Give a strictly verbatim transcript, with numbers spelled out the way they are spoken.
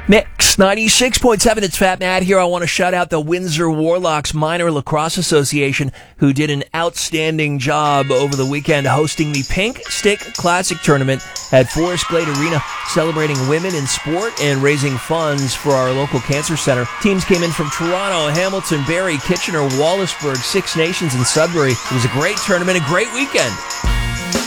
Mix ninety-six point seven, it's Fat Matt here. I want to shout out the Windsor Warlocks Minor Lacrosse Association, who did an outstanding job over the weekend hosting the Pink Stick Classic Tournament at Forest Glade Arena, celebrating women in sport and raising funds for our local cancer center. Teams came in from Toronto, Hamilton, Barrie, Kitchener, Wallaceburg, Six Nations, and Sudbury. It was a great tournament, a great weekend.